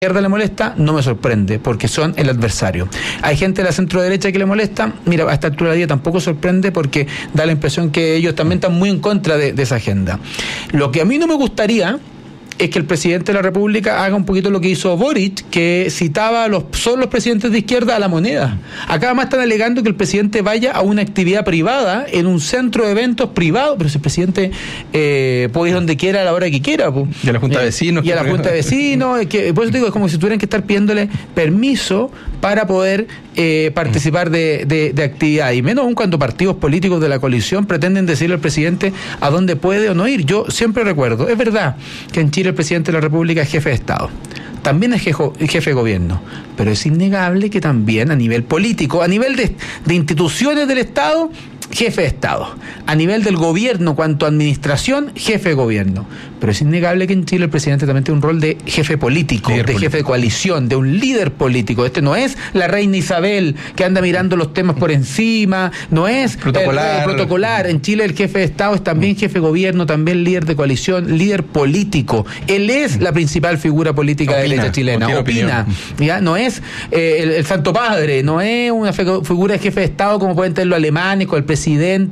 izquierda le molesta, no me sorprende, porque son el adversario. Hay gente de la centro-derecha que le molesta, mira, a esta altura del día tampoco sorprende, porque da la impresión que ellos también están muy en contra de esa agenda. Lo que a mí no me gustaría es que el presidente de la República haga un poquito lo que hizo Boric, que citaba solo los presidentes de izquierda a la moneda. Acá además están alegando que el presidente vaya a una actividad privada, en un centro de eventos privado, pero si el presidente puede ir donde quiera a la hora que quiera. Y a la Junta de Vecinos. Y a la Junta de Vecinos, por eso digo, es como si tuvieran que estar pidiéndole permiso para poder participar de actividad, y menos aún cuando partidos políticos de la coalición pretenden decirle al presidente a dónde puede o no ir. Yo siempre recuerdo, es verdad que en Chile el presidente de la República es jefe de Estado, también es jefe de gobierno, pero es innegable que también a nivel político, a nivel de instituciones del Estado, jefe de Estado, a nivel del gobierno, cuanto a administración, jefe de gobierno. Pero es innegable que en Chile el presidente también tiene un rol de jefe político, jefe de coalición, de un líder político. Este no es la reina Isabel que anda mirando los temas por encima, no es protocolar. En Chile el jefe de Estado es también jefe de gobierno, también líder de coalición, líder político. Él es la principal figura política de la derecha chilena. Opina. ¿Ya? No es el Santo Padre, no es una figura de jefe de Estado como pueden tener los alemanes con el presidente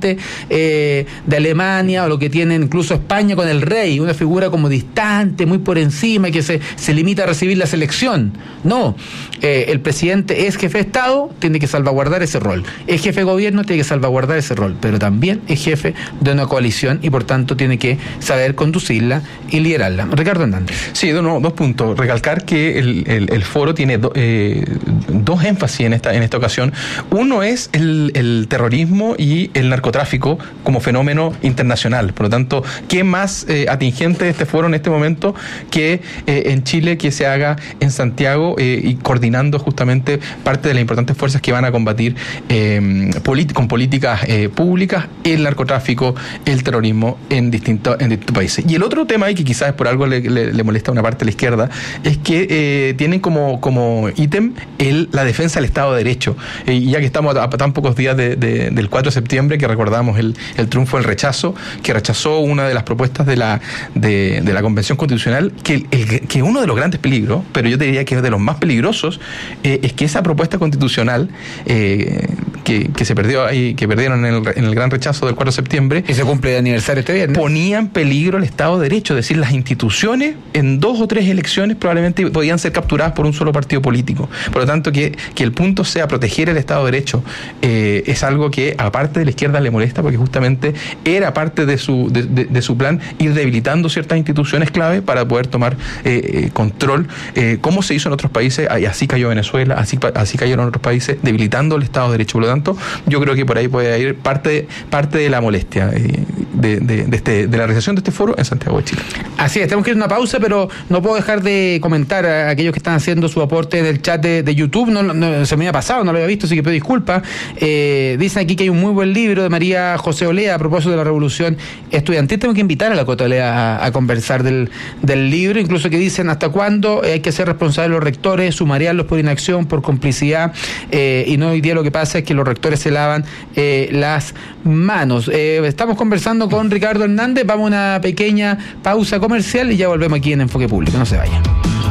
de Alemania, o lo que tiene incluso España con el rey, una figura como distante, muy por encima, y que se limita a recibir la selección. No, el presidente es jefe de Estado, tiene que salvaguardar ese rol. Es jefe de gobierno, tiene que salvaguardar ese rol, pero también es jefe de una coalición y por tanto tiene que saber conducirla y liderarla. Ricardo Hernández. Sí, dos puntos. Recalcar que el foro tiene dos énfasis en esta ocasión. Uno es el terrorismo y el narcotráfico como fenómeno internacional. Por lo tanto, ¿qué más atingente de este foro en este momento que en Chile, que se haga en Santiago y coordinando justamente parte de las importantes fuerzas que van a combatir con políticas públicas el narcotráfico, el terrorismo en distintos países? Y el otro tema, ahí que quizás por algo le molesta a una parte de la izquierda, es que tienen como ítem la defensa del Estado de Derecho. Y ya que estamos a tan pocos días del 4 de septiembre, que recordamos el triunfo del rechazo, que rechazó una de las propuestas de la Convención Constitucional, que uno de los grandes peligros, pero yo te diría que es de los más peligrosos, es que esa propuesta constitucional que se perdió ahí, que perdieron en el gran rechazo del 4 de septiembre, y se cumple de aniversario este viernes, ponía en peligro el Estado de Derecho. Es decir, las instituciones en 2 o 3 elecciones probablemente podían ser capturadas por un solo partido político. Por lo tanto, que el punto sea proteger el Estado de Derecho es algo que aparte de la izquierda le molesta, porque justamente era parte de su plan ir debilitando ciertas instituciones clave para poder tomar control, como se hizo en otros países, y así cayó Venezuela, así cayeron otros países, debilitando el Estado de Derecho. Por lo tanto, yo creo que por ahí puede ir parte de la molestia de la realización de este foro en Santiago de Chile. Así es, tenemos que ir a una pausa, pero no puedo dejar de comentar a aquellos que están haciendo su aporte en el chat de YouTube. No, se me había pasado, no lo había visto, así que pido disculpas. Dicen aquí que hay un muy buen libro de María José Olea a propósito de la revolución estudiantil. Tengo que invitar a la Cota Olea a conversar del libro, incluso que dicen hasta cuándo hay que ser responsables los rectores, sumariarlos por inacción, por complicidad, y no hoy día lo que pasa es que los rectores se lavan las manos. Estamos conversando con Ricardo Hernández, vamos a una pequeña pausa comercial y ya volvemos aquí en Enfoque Público, no se vayan.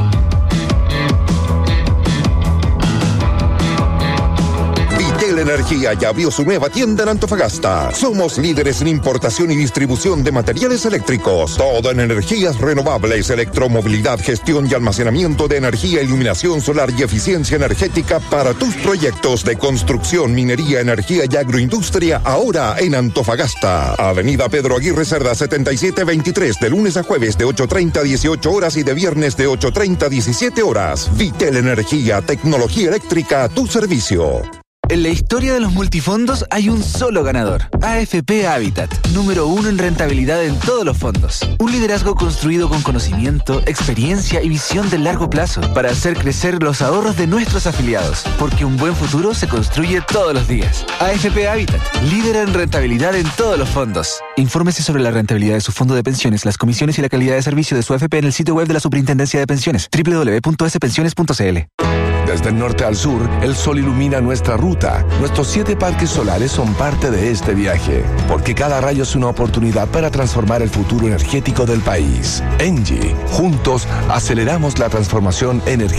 Energía ya abrió su nueva tienda en Antofagasta. Somos líderes en importación y distribución de materiales eléctricos. Todo en energías renovables, electromovilidad, gestión y almacenamiento de energía, iluminación solar y eficiencia energética para tus proyectos de construcción, minería, energía y agroindustria, ahora en Antofagasta. Avenida Pedro Aguirre Cerda 7723, de lunes a jueves de 8:30 a 18 horas y de viernes de 8:30 a 17 horas. Vitel Energía, tecnología eléctrica a tu servicio. En la historia de los multifondos hay un solo ganador, AFP Habitat, número 1 en rentabilidad en todos los fondos. Un liderazgo construido con conocimiento, experiencia y visión de largo plazo para hacer crecer los ahorros de nuestros afiliados, porque un buen futuro se construye todos los días. AFP Habitat, líder en rentabilidad en todos los fondos. Infórmese sobre la rentabilidad de su fondo de pensiones, las comisiones y la calidad de servicio de su AFP en el sitio web de la Superintendencia de Pensiones, www.spensiones.cl. Desde el norte al sur, el sol ilumina nuestra ruta. Nuestros 7 parques solares son parte de este viaje, porque cada rayo es una oportunidad para transformar el futuro energético del país. ENGIE, juntos aceleramos la transformación energética